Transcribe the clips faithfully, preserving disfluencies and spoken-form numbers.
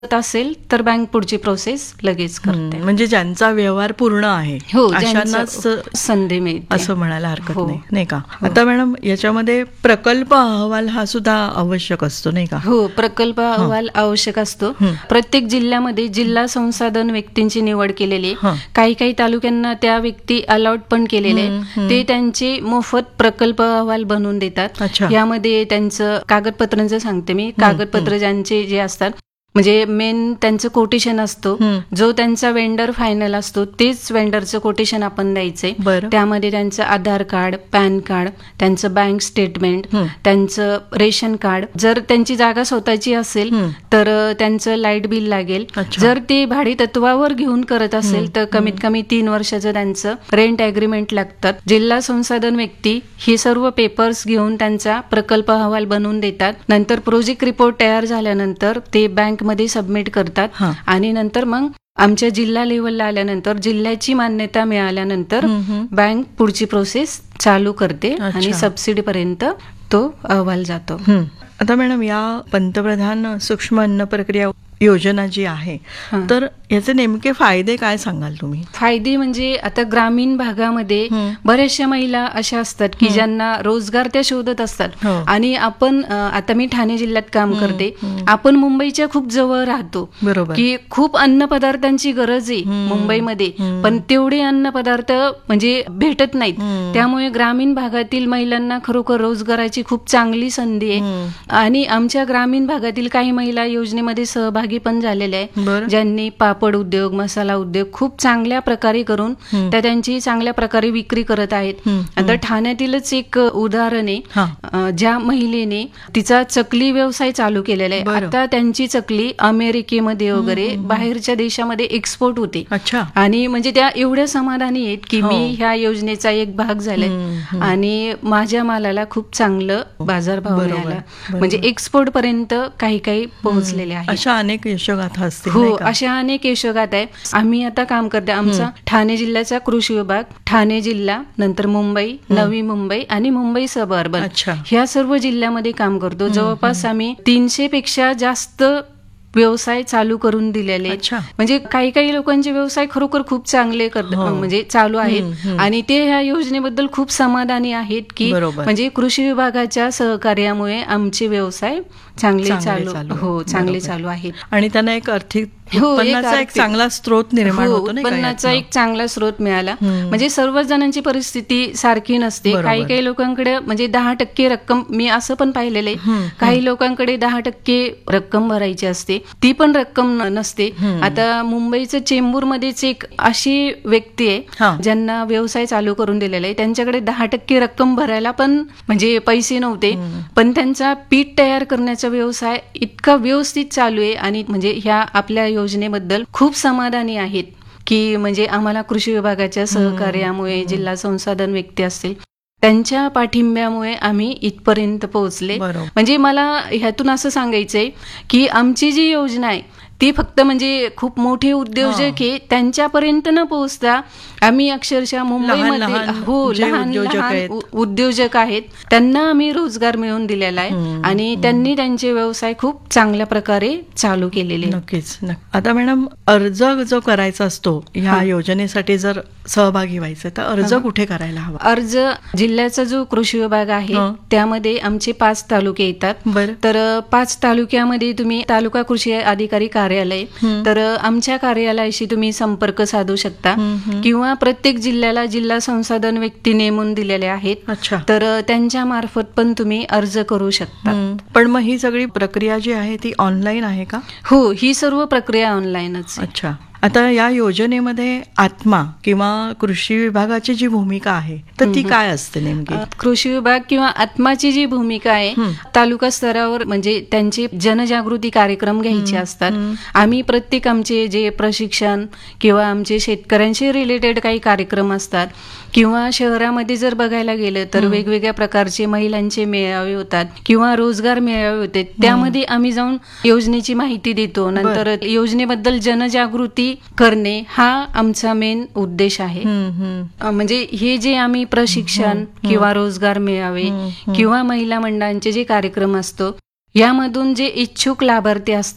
असेल तर बँक पुढची प्रोसेस लगेच करते. म्हणजे ज्यांचा व्यवहार पूर्ण आहे हो, अशांनाच संधी मिळते असं म्हणायला हरकत हो. नाही, नाही का? हो. आता मॅडम याच्यामध्ये प्रकल्प अहवाल हा सुद्धा आवश्यक असतो, नाही का? हो, प्रकल्प अहवाल आवश्यक असतो. प्रत्येक जिल्ह्यामध्ये जिल्हा संसाधन व्यक्तींची निवड केलेली आहे. काही काही तालुक्यांना त्या व्यक्ती अलॉट पण केलेले आहे. ते त्यांचे मोफत प्रकल्प अहवाल बनवून देतात. यामध्ये त्यांचं कागदपत्रांचं सांगते मी. कागदपत्र ज्यांचे जे असतात म्हणजे मेन त्यांचं कोटेशन असतो. जो त्यांचा वेंडर फायनल असतो तेच वेंडरचं कोटेशन आपण द्यायचंय. त्यामध्ये त्यांचं आधार कार्ड, पॅन कार्ड, त्यांचं बँक स्टेटमेंट, त्यांचं रेशन कार्ड, जर त्यांची जागा स्वतःची असेल तर त्यांचं लाईट बिल लागेल. जर ते भाडे तत्वावर घेऊन करत असेल तर कमीत कमी तीन वर्षाचं त्यांचं रेंट अग्रीमेंट लागतात. जिल्हा संसाधन व्यक्ती ही सर्व पेपर्स घेऊन त्यांचा प्रकल्प अहवाल बनवून देतात. नंतर प्रोजेक्ट रिपोर्ट तयार झाल्यानंतर ते बँक मध्ये सबमिट करतात आणि नंतर मग आमच्या जिल्हा लेवलला आल्यानंतर जिल्ह्याची मान्यता मिळाल्यानंतर बँक पुढची प्रोसेस चालू करते आणि सबसिडी पर्यंत तो अहवाल जातो. आता मॅडम या पंतप्रधान सूक्ष्म अन्न प्रक्रिया योजना जी आहे तर याचे नेमके फायदे काय सांगाल तुम्ही? फायदे म्हणजे आता ग्रामीण भागामध्ये बऱ्याचशा महिला अशा असतात की ज्यांना रोजगार त्या शोधत असतात आणि आपण आता मी ठाणे जिल्ह्यात काम करते. आपण मुंबईच्या खूप जवळ राहतो की खूप अन्न पदार्थांची गरज आहे मुंबईमध्ये, पण तेवढे अन्न पदार्थ म्हणजे भेटत नाहीत. त्यामुळे ग्रामीण भागातील महिलांना खरोखर रोजगाराची खूप चांगली संधी आहे आणि आमच्या ग्रामीण भागातील काही महिला योजनेमध्ये सहभागी पण झालेले आहे, ज्यांनी पापड उद्योग, मसाला उद्योग खूप चांगल्या प्रकारे करून त्या त्यांची चांगल्या प्रकारे विक्री करत आहेत. आता ठाण्यातीलच एक उदाहरण आहे, ज्या महिलेने तिचा चकली व्यवसाय चालू केलेला आहे. आता त्यांची चकली अमेरिकेमध्ये वगैरे बाहेरच्या देशामध्ये एक्सपोर्ट होते आणि म्हणजे त्या एवढ्या समाधानी आहेत की मी ह्या योजनेचा एक भाग झालाय आणि माझ्या मालाला खूप चांगलं बाजारभाव मिळाला. म्हणजे एक्सपोर्ट पर्यंत काही काही पोहोचलेले आहेत. अशा अनेक यशोगाथा असतील. हो, अशा अनेक यशोगाथा आहे. आम्ही आता काम करते. आमचा ठाणे जिल्ह्याचा कृषी विभाग, ठाणे जिल्हा, नंतर मुंबई, नवी मुंबई आणि मुंबई सब अर्बन ह्या सर्व जिल्ह्यामध्ये काम करतो. जवळपास आम्ही तीनशे पेक्षा जास्त व्यवसाय चालू करून दिलेले. म्हणजे काही काही लोकांचे व्यवसाय खरोखर खूप चांगले म्हणजे चालू आहेत आणि ते ह्या योजनेबद्दल खूप समाधानी आहेत की म्हणजे कृषी विभागाच्या सहकार्यामुळे आमचे व्यवसाय चांगले चालू हो चांगले चालू आहेत आणि त्यांना एक आर्थिक उत्पन्नाचा एक चांगला स्रोत निर्माण होतो. उत्पन्नाचा एक चांगला स्रोत मिळाला. म्हणजे सर्वच जणांची परिस्थिती सारखी नसते. काही काही लोकांकडे म्हणजे दहा टक्के रक्कम, मी असं पण पाहिलेलं आहे, काही लोकांकडे दहा टक्के रक्कम भरायची असते, ती पण रक्कम नसते. आता मुंबईचं चेंबूरमध्येच एक अशी व्यक्ती आहे ज्यांना व्यवसाय चालू करून दिलेला आहे. त्यांच्याकडे दहा टक्के रक्कम भरायला पण म्हणजे पैसे नव्हते, पण त्यांचा पीठ तयार करण्याचा व्यवसाय इतका व्यवस्थित चालू आहे आणि म्हणजे ह्या आपल्या योजनेबद्दल खूप समाधानी आहेत की म्हणजे आम्हाला कृषी विभागाच्या सहकार्यामुळे, जिल्हा संसाधन व्यक्ती असतील त्यांच्या पाठिंब्यामुळे आम्ही इथपर्यंत पोहोचले. म्हणजे मला ह्यातून असं सांगायचंय की आमची जी योजना आहे ती फक्त म्हणजे खूप मोठे उद्योजक आहे त्यांच्यापर्यंत न पोहोचता आम्ही अक्षरशः मुंबईमध्ये हो लहान लहान उद्योजक आहेत त्यांना आम्ही रोजगार मिळवून दिलेला आहे आणि त्यांनी त्यांचे व्यवसाय खूप चांगल्या प्रकारे चालू केलेले. नक्कीच. आता मॅडम, अर्ज जो करायचा असतो ह्या योजनेसाठी जर सहभागी व्हायचं तर अर्ज कुठे करायला हवा? अर्ज जिल्ह्याचा जो कृषी विभाग आहे त्यामध्ये आमचे पाच तालुके येतात. तर पाच तालुक्यामध्ये तुम्ही तालुका कृषी अधिकारी कार्यालय, तर आमच्या कार्यालयाशी तुम्ही संपर्क साधू शकता किंवा प्रत्येक जिल्ह्याला जिल्हा संसाधन व्यक्ती नेमून दिलेले आहेत, तर त्यांच्या मार्फत पण तुम्ही अर्ज करू शकता. पण मग ही सगळी प्रक्रिया जी आहे ती ऑनलाईन आहे का? हो, ही सर्व प्रक्रिया ऑनलाईनच. अच्छा. आता या योजनेमध्ये आत्मा किंवा कृषी विभागाची जी भूमिका आहे तर ती काय असते नेमकी? कृषी विभाग किंवा आत्माची जी भूमिका आहे, तालुका स्तरावर म्हणजे त्यांचे जनजागृती कार्यक्रम घ्यायचे असतात. आम्ही प्रत्येक आमचे जे प्रशिक्षण किंवा आमचे शेतकऱ्यांशी रिलेटेड काही कार्यक्रम असतात किंवा शहरामध्ये जर बघायला गेलं तर वेगवेगळ्या प्रकारचे महिलांचे मेळावे होतात किंवा रोजगार मेळावे होते, त्यामध्ये आम्ही जाऊन योजनेची माहिती देतो. नंतर योजनेबद्दल जनजागृती करणे हा आमचा मेन उद्देश आहे. म्हणजे हे जे आम्ही प्रशिक्षण किंवा रोजगार मेळावे किंवा महिला मंडळांचे जे कार्यक्रम असतो यामधून जे इच्छुक लाभार्थी असतात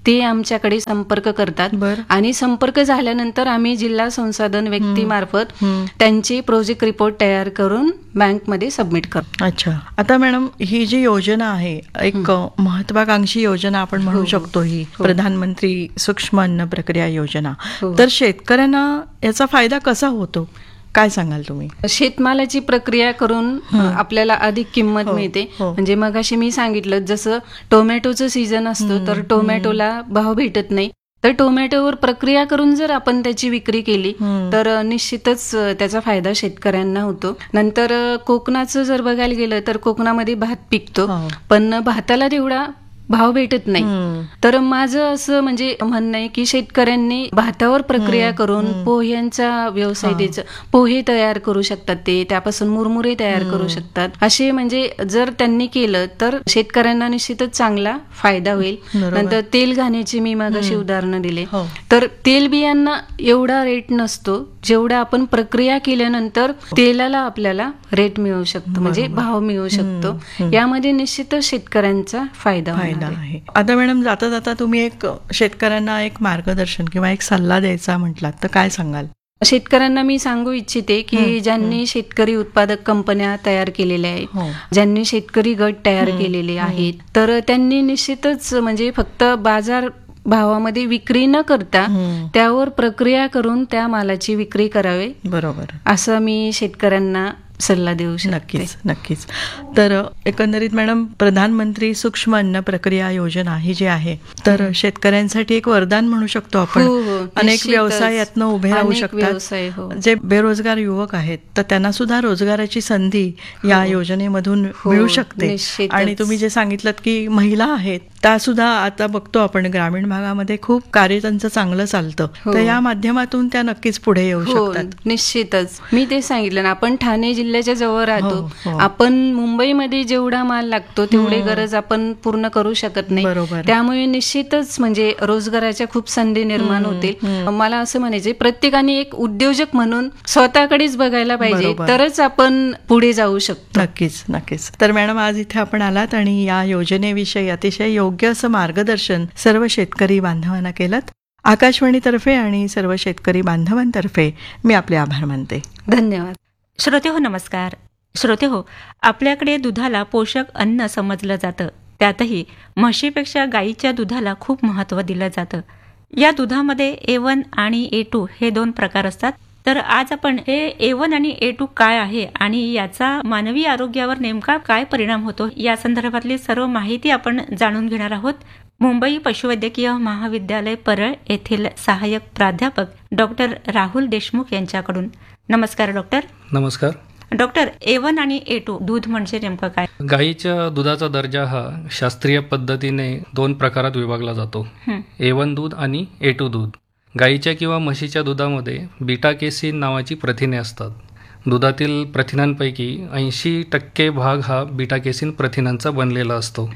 ते आमच्याकडे संपर्क करतात बरं. आणि संपर्क झाल्यानंतर आम्ही जिल्हा संसाधन व्यक्तीमार्फत त्यांचे प्रोजेक्ट रिपोर्ट तयार करून बँकमध्ये सबमिट करतो. अच्छा. आता मॅडम, ही जी योजना आहे एक महत्वाकांक्षी योजना आपण म्हणू हो. शकतो, ही हो. प्रधानमंत्री सूक्ष्म अन्न प्रक्रिया योजना. हो. तर शेतकऱ्यांना याचा फायदा कसा होतो, काय सांगाल तुम्ही? शेतमालाची प्रक्रिया करून आपल्याला अधिक किंमत हो, मिळते. हो. म्हणजे मगाशी मी सांगितलं, जसं टोमॅटोचं सीझन असतो तर टोमॅटोला भाव भेटत नाही, तर टोमॅटोवर प्रक्रिया करून जर आपण त्याची विक्री केली तर निश्चितच त्याचा फायदा शेतकऱ्यांना होतो. नंतर कोकणाचं जर बघायला गेलं तर कोकणामध्ये भात पिकतो, हो. पण भाताला तेवढा भाव भेटत नाही. तर माझं असं म्हणजे म्हणणं आहे की शेतकऱ्यांनी भातावर प्रक्रिया करून पोह्यांचा व्यवसाय द्यायचा. पोहे तयार करू शकतात, ते त्यापासून मुरमुरे तयार करू शकतात. असे म्हणजे जर त्यांनी केलं तर शेतकऱ्यांना निश्चितच चांगला फायदा होईल. बरोबर. नंतर तेल घाण्याची मी मागाशी उदाहरणं दिले, हो. तर तेल बियांना एवढा रेट नसतो जेवढा आपण प्रक्रिया केल्यानंतर तेलाला आपल्याला रेट मिळू शकतो, म्हणजे भाव मिळू शकतो. यामध्ये निश्चितच शेतकऱ्यांचा फायदा होईल. आहे. आता मॅडम, जाता जाता तुम्ही एक शेतकऱ्यांना एक मार्गदर्शन किंवा एक सल्ला द्यायचा म्हटलात तर काय सांगाल? शेतकऱ्यांना मी सांगू इच्छिते की ज्यांनी शेतकरी उत्पादक कंपन्या तयार केलेल्या आहेत, हो. ज्यांनी शेतकरी गट तयार केलेले आहेत, तर त्यांनी निश्चितच म्हणजे फक्त बाजार भावामध्ये विक्री न करता त्यावर प्रक्रिया करून त्या मालाची विक्री करावी. बरोबर. असं मी शेतकऱ्यांना सल्ला देऊ शकते. नक्कीच नक्कीच. तर एकंदरीत मॅडम, प्रधानमंत्री सूक्ष्म अन्न प्रक्रिया योजना ही जी आहे तर शेतकऱ्यांसाठी एक वरदान म्हणू शकतो आपण. हो, हो, अनेक निश्चितच. व्यवसाय यातनं उभे राहू अनेक शकतात. व्यवसाय, हो. जे बेरोजगार युवक आहेत तर त्यांना सुद्धा रोजगाराची संधी या योजनेमधून हो, मिळू शकते. निश्चितच. आणि तुम्ही जे सांगितलं की महिला आहेत त्या सुद्धा आता बघतो आपण ग्रामीण भागामध्ये खूप कार्य त्यांचं चांगलं चालतं, हो. तर या माध्यमातून त्या नक्कीच पुढे येऊ हो, शकतात. निश्चितच. मी ते सांगितलं ना, आपण ठाणे जिल्ह्याच्या जवळ राहतो. हो, हो. आपण मुंबईमध्ये जेवढा माल लागतो तेवढे गरज आपण पूर्ण करू शकत नाही. बरोबर. त्यामुळे निश्चितच म्हणजे रोजगाराच्या खूप संधी निर्माण होतील. मला असं म्हणायचे, प्रत्येकाने एक उद्योजक म्हणून स्वतःकडेच बघायला पाहिजे, बरोबर. तरच आपण पुढे जाऊ शकतो. नक्कीच नक्कीच. तर मॅडम, आज इथे आपण आलात आणि या योजनेविषयी अतिशय योग्य असं मार्गदर्शन सर्व शेतकरी बांधवांना केलं. आकाशवाणीतर्फे आणि सर्व शेतकरी बांधवांतर्फे मी आपले आभार मानते. धन्यवाद. श्रोते हो, नमस्कार. श्रोते हो, आपल्याकडे दुधाला पोषक अन्न समजलं जातं, त्यातही म्हशीपेक्षा गाईच्या दुधाला खूप महत्त्व दिलं जातं. या दुधामध्ये ए वन आणि ए टू हे दोन प्रकार असतात. तर आज आपण हे ए वन आणि ए टू काय आहे आणि याचा मानवी आरोग्यावर नेमका काय परिणाम होतो या संदर्भातली सर्व माहिती आपण जाणून घेणार आहोत. मुंबई पशुवैद्यकीय महाविद्यालय परळ येथील सहाय्यक प्राध्यापक डॉक्टर राहुल देशमुख यांच्याकडून. नमस्कार डॉक्टर. नमस्कार डॉक्टर, ए वन आणि ए टू दूध म्हणजे नेमकं काय? गाईच्या दुधाचा दर्जा हा शास्त्रीय पद्धतीने दोन प्रकारात विभागला जातो, ए वन दूध आणि ए टू दूध. गाईच्या किंवा म्हशीच्या दुधामध्ये बीटा केसीन नावाची प्रथिने असतात. दुधातील प्रथिनांपैकी ऐंशी टक्के भाग हा बीटा केसीन प्रथिनांचा बनलेला असतो.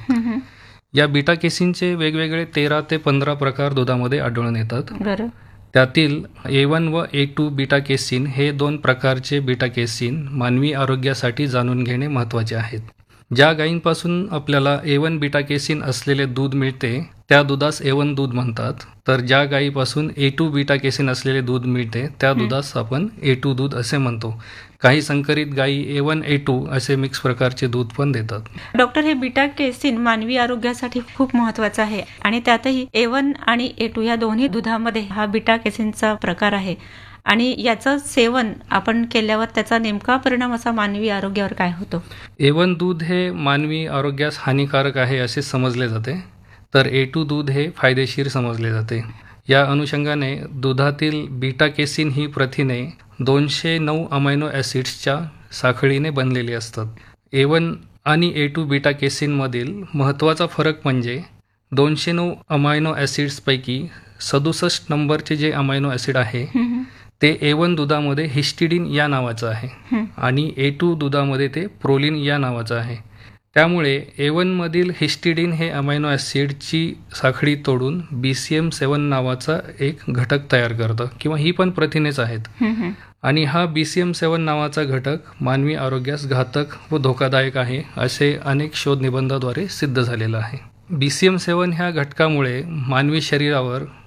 या बीटा केसीनचे वेगवेगळे तेरा ते पंधरा प्रकार दुधामध्ये आढळून येतात. बरं. त्यातील ए वन व ए टू बीटा केसीन हे दोन प्रकारचे बीटा केसीन मानवी आरोग्यासाठी जाणून घेणे महत्त्वाचे आहेत. ज्या गायींपासून आपल्याला ए वन बीटा केसीन असलेले दूध मिळते त्या दुधास ए वन दूध म्हणतात, तर ज्या गायीपासून ए टू बीटा केसीन असलेले दूध मिळते त्या दुधास आपण ए टू दूध असे म्हणतो. काही संकरित गायी ए वन ए टू असे मिक्स प्रकारचे दूध पण देतात. डॉक्टर, हे बीटा केसीन मानवी आरोग्यासाठी खूप महत्वाचं आहे आणि त्यातही ए वन आणि ए टू या दोन्ही दुधामध्ये हा बीटा केसीनचा प्रकार आहे आणि याचं सेवन आपण केल्यावर त्याचा नेमका परिणाम असा मानवी आरोग्यावर काय होतो? ए वन दूध हे मानवी आरोग्यास हानिकारक आहे असे समजले जाते, तर ए टू दूध हे फायदेशीर समजले जाते. या अनुषंगाने दुधातील बीटा केसीन ही प्रथिने दोनशे नऊ अमायनो ॲसिड्सच्या साखळीने बनलेली असतात. ए वन आणि ए टू बीटा केसीनमधील महत्त्वाचा फरक म्हणजे दोनशे नऊ अमायनो ॲसिड्सपैकी सदुसष्ट नंबरचे जे अमायनो ॲसिड आहे ते ए वन दुधामध्ये हिस्टिडीन या नावाचं आहे आणि ए टू दुधामध्ये ते प्रोलिन या नावाचं आहे. त्यामुळे ए वनमधील हिस्टिडीन हे अमायनो ॲसिडची साखळी तोडून बी सी एम सेवन नावाचा एक घटक तयार करतं, किंवा ही पण प्रथिनेच आहेत. आणि हा बी सी एम सेवन नावाचा घटक मानवी आरोग्यास घातक व धोकादायक आहे असे अनेक शोध निबंधाद्वारे सिद्ध झालेलं आहे. बी सी एम सेवन ह्या घटकामुळे मानवी शरीरावर